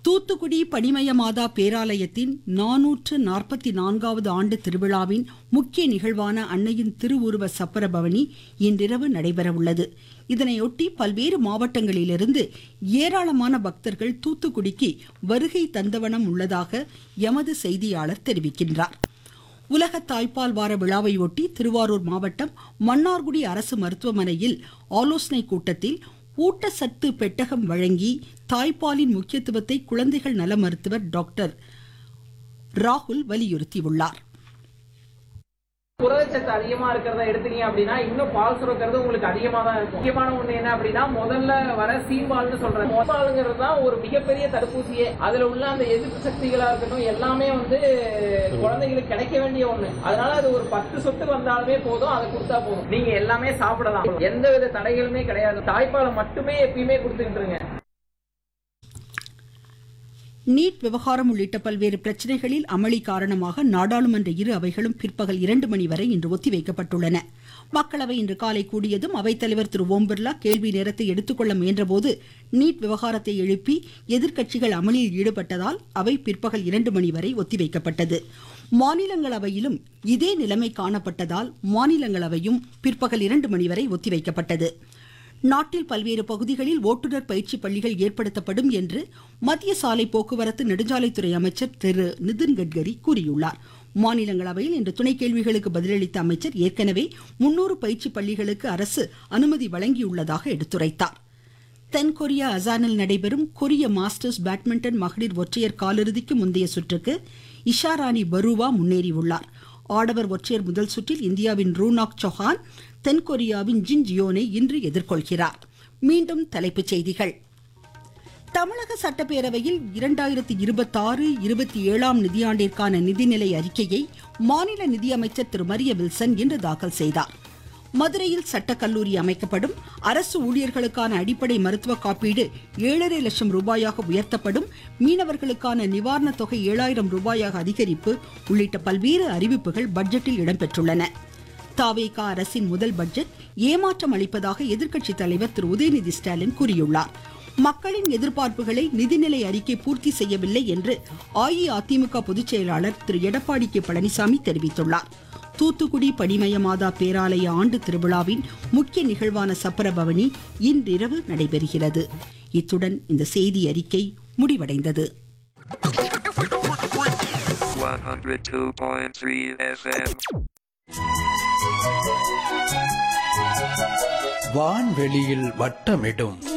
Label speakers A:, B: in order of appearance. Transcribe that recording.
A: தூத்துக்குடி பனிமய மாதா பேராலயத்தின் 444வது ஆண்டு திருவிழாவின் முக்கிய நிகழ்வான அன்னையின் திருவுருவ சப்பர பவனி இன்றிரவு நடைபெறவுள்ளது. இதனையொட்டி பல்வேறு மாவட்டங்களிலிருந்து ஏராளமான பக்தர்கள் தூத்துக்குடிக்கு வருகை தந்தவனம் உள்ளதாக எமது செய்தியாளர் தெரிவிக்கின்றார். உலக தாய்ப்பால் வார விழாவையொட்டி திருவாரூர் மாவட்டம் மன்னார்குடி அரசு மருத்துவமனையில் ஆலோசனை கூட்டத்தில் ஊட்டச்சத்து பெட்டகம் வழங்கி தாய்ப்பாலின் முக்கியத்துவத்தை குழந்தைகள் நல மருத்துவர் டாக்டர் ராகுல் வலியுறுத்தியுள்ளார்.
B: புரதச்சத்து அதிகமா இருக்கிறத எடுத்தீங்க அப்படின்னா இன்னும் பால் சுரக்கிறது உங்களுக்கு அதிகமா தான் இருக்கும். முக்கியமான ஒண்ணு என்ன அப்படின்னா முதல்ல வர சீம்பால்னு சொல்றேன். பாலுங்கிறது தான் ஒரு மிகப்பெரிய தடுப்பூசியே. அதுல உள்ள அந்த எதிர்ப்பு சக்திகளா இருக்கட்டும் எல்லாமே குழந்தைகளுக்கு கிடைக்க வேண்டிய ஒண்ணு. அதனால அது ஒரு 10 சொட்டு வந்தாலுமே போதும், அதை கொடுத்தா போதும். நீங்க எல்லாமே சாப்பிடலாம், எந்த வித தடைகளுமே கிடையாது. தாய்ப்பாலை மட்டுமே எப்பயுமே கொடுத்துக்கிட்டு இருங்க.
A: நீட் விவகாரம் உள்ளிட்ட பல்வேறு பிரச்சனைகளில் அமளி காரணமாக நாடாளுமன்ற இரு அவைகளும் பிற்பகல் 2 மணி வரை இன்று ஒத்திவைக்கப்பட்டுள்ளன. மக்களவை இன்று காலை கூடியதும் அவைத்தலைவர் திரு ஓம் பிர்லா கேள்வி நேரத்தை எடுத்துக்கொள்ள முயன்றபோது நீட் விவகாரத்தை எழுப்பி எதிர்க்கட்சிகள் அமளியில் ஈடுபட்டதால் அவை பிற்பகல் 2 மணி வரை ஒத்திவைக்கப்பட்டது. மாநிலங்களவையிலும் இதே நிலைமை காணப்பட்டதால் மாநிலங்களவையும் பிற்பகல் 2 மணி வரை ஒத்திவைக்கப்பட்டது. நாட்டில் பல்வேறு பகுதிகளில் ஓட்டுநர் பயிற்சி பள்ளிகள் ஏற்படுத்தப்படும் என்று மத்திய சாலை போக்குவரத்து நெடுஞ்சாலைத்துறை அமைச்சர் திரு நிதின் கட்கரி கூறியுள்ளார். மாநிலங்களவையில் இன்று துணை கேள்விகளுக்கு பதிலளித்த அமைச்சர் ஏற்கனவே 300 பயிற்சி பள்ளிகளுக்கு அரசு அனுமதி வழங்கியுள்ளதாக எடுத்துரைத்தார். தென்கொரியா அசானில் நடைபெறும் கொரிய மாஸ்டர்ஸ் பேட்மிண்டன் மகளிர் ஒற்றையர் காலிறுதிக்கு முந்தைய சுற்றுக்கு இஷாராணி பருவா முன்னேறியுள்ளார். ஆடவர் ஒற்றையர் முதல் சுற்றில் இந்தியாவின் ரூனாக் சௌஹான் தென்கொரியாவின் ஜின் ஜியோனை இன்று எதிர்கொள்கிறார். மீண்டும் தலைப்புச் செய்திகள். தமிழக சட்டப்பேரவையில் 2026-27 நிதியாண்டிற்கான நிதிநிலை அறிக்கையை மாநில நிதியமைச்சர் திரு மரிய வில்சன் இன்று தாக்கல் செய்தார். மதுரையில் சட்டக்கல்லூரி அமைக்கப்படும். அரசு ஊழியர்களுக்கான அடிப்படை மருத்துவ காப்பீடு 7.5 லட்சம் ரூபாயாக உயர்த்தப்படும். மீனவர்களுக்கான நிவாரண தொகை 7000 ரூபாயாக அதிகரிப்பு உள்ளிட்ட பல்வேறு அறிவிப்புகள் பட்ஜெட்டில் இடம்பெற்றுள்ளன. தாவேகா அரசின் முதல் பட்ஜெட் ஏமாற்றம் அளிப்பதாக எதிர்க்கட்சித் தலைவர் திரு உதயநிதி ஸ்டாலின் கூறியுள்ளார். மக்களின் எதிர்பார்ப்புகளை நிதிநிலை அறிக்கை பூர்த்தி செய்யவில்லை என்று அஇஅதிமுக பொதுச் செயலாளர் திரு எடப்பாடி கே பழனிசாமி தெரிவித்துள்ளார். தூத்துக்குடி பனிமய மாதா பேராலய ஆண்டு திருவிழாவின் முக்கிய நிகழ்வான சப்பர பவனி இன்றிரவு நடைபெறுகிறது. இத்துடன் இந்த செய்தி அறிக்கை முடிவடைந்தது.
C: 102.3 FM.
D: வான்வெளியில் வட்டமிடும்